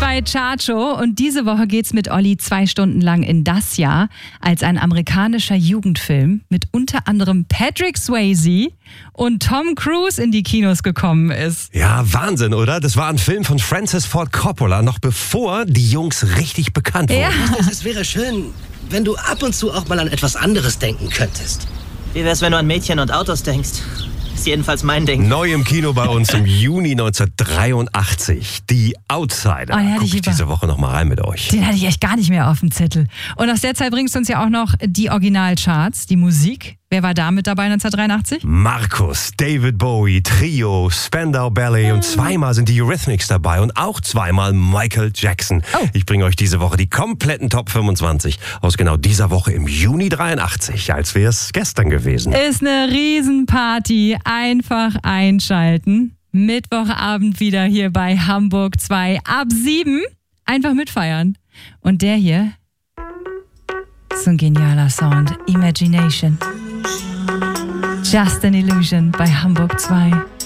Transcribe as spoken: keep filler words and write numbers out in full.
zwei Chartshow und diese Woche geht's mit Olli zwei Stunden lang in das Jahr, als ein amerikanischer Jugendfilm mit unter anderem Patrick Swayze und Tom Cruise in die Kinos gekommen ist. Ja, Wahnsinn, oder? Das war ein Film von Francis Ford Coppola, noch bevor die Jungs richtig bekannt wurden. Ja. Es wäre schön, wenn du ab und zu auch mal an etwas anderes denken könntest. Wie wär's, wenn du an Mädchen und Autos denkst? Ist jedenfalls mein Ding. Neu im Kino bei uns im Juni neunzehnhundertdreiundachtzig. Die Outsider. Oh, den hatte Guck ich ich über- diese Woche noch mal rein mit euch. Den hatte ich echt gar nicht mehr auf dem Zettel. Und aus der Zeit bringst du uns ja auch noch die Originalcharts, die Musik. Wer war da mit dabei neunzehnhundertdreiundachtzig? Markus, David Bowie, Trio, Spandau Ballet und zweimal sind die Eurythmics dabei und auch zweimal Michael Jackson. Oh. Ich bringe euch diese Woche die kompletten Top fünfundzwanzig aus genau dieser Woche im Juni dreiundachtzig, als wäre es gestern gewesen. Ist eine Riesenparty. Einfach einschalten. Mittwochabend wieder hier bei Hamburg zwei ab sieben. Einfach mitfeiern. Und der hier ist so ein genialer Sound. Imagination. Just an Illusion bei Hamburg zwei.